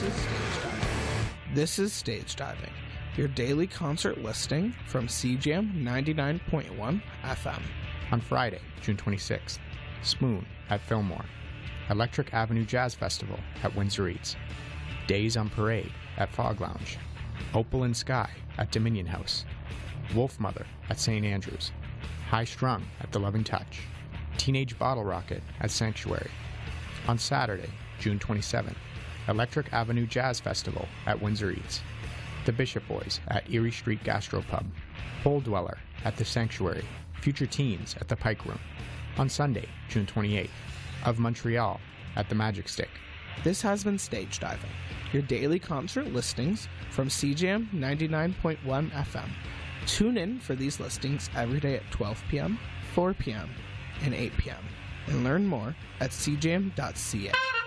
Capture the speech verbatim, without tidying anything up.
is Stage Diving. This is Stage Diving, your daily concert listing from C J A M ninety-nine point one F M. On Friday, June twenty-sixth, Spoon at Fillmore, Electric Avenue Jazz Festival at Windsor Eats, Days on Parade at Fog Lounge, Opal and Sky at Dominion House, Wolfmother at Saint Andrews, High Strung at The Loving Touch, Teenage Bottle Rocket at Sanctuary. On Saturday, June twenty-seventh, Electric Avenue Jazz Festival at Windsor Eats, The Bishop Boys at Erie Street Gastropub, Pole Dweller at The Sanctuary, Future Teens at the Pike Room. On Sunday, June twenty-eighth, Of Montreal at the Magic Stick. This has been Stage Diving, your daily concert listings from C J A M ninety-nine point one F M. Tune in for these listings every day at twelve p.m., four p.m., and eight p.m. and learn more at c j m dot c a.